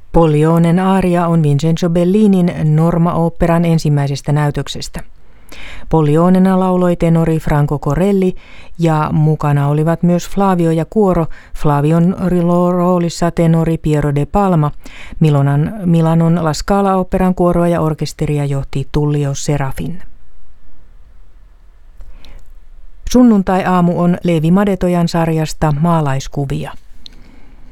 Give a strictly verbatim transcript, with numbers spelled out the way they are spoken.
Pollionen aria on Vincenzo Bellinin Norma-oopperan ensimmäisestä näytöksestä. Pollionena lauloi tenori Franco Corelli ja mukana olivat myös Flavio ja kuoro, Flavion roolissa tenori Piero de Palma. Milanon, Milanon La Scala-oopperan kuoroa ja orkesteria johti Tullio Serafin. Sunnuntai-aamu on Leevi Madetojan sarjasta Maalaiskuvia.